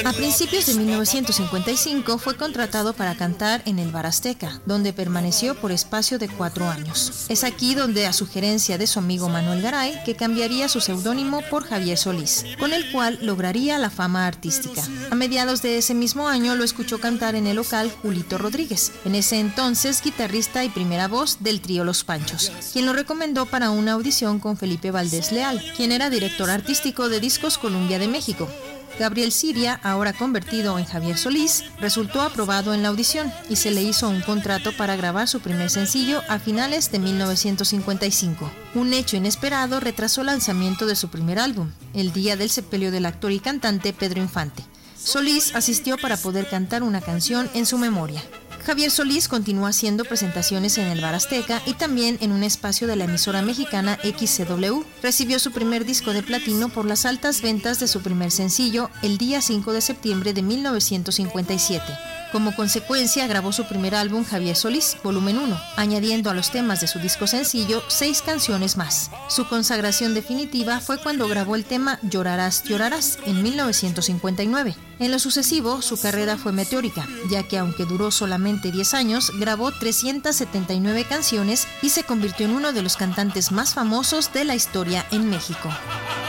A principios de 1955 fue contratado para cantar en el Bar Azteca, donde permaneció por espacio de 4 años. Es aquí donde, a sugerencia de su amigo Manuel Garay, que cambiaría su seudónimo por Javier Solís, con el cual lograría la fama artística. A mediados de ese mismo año lo escuchó cantar en el local Julito Rodríguez, en ese entonces guitarrista y primera voz del trío Los Panchos, quien lo recomendó para una audición con Felipe Valdés Leal, quien era director artístico de Discos Columbia de México. Gabriel Siria, ahora convertido en Javier Solís, resultó aprobado en la audición y se le hizo un contrato para grabar su primer sencillo a finales de 1955. Un hecho inesperado retrasó el lanzamiento de su primer álbum, el día del sepelio del actor y cantante Pedro Infante. Solís asistió para poder cantar una canción en su memoria. Javier Solís continuó haciendo presentaciones en el Bar Azteca y también en un espacio de la emisora mexicana XCW. Recibió su primer disco de platino por las altas ventas de su primer sencillo el día 5 de septiembre de 1957. Como consecuencia, grabó su primer álbum Javier Solís, volumen 1, añadiendo a los temas de su disco sencillo 6 canciones más. Su consagración definitiva fue cuando grabó el tema Llorarás, llorarás, en 1959. En lo sucesivo, su carrera fue meteórica, ya que aunque duró solamente 10 años, grabó 379 canciones y se convirtió en uno de los cantantes más famosos de la historia en México.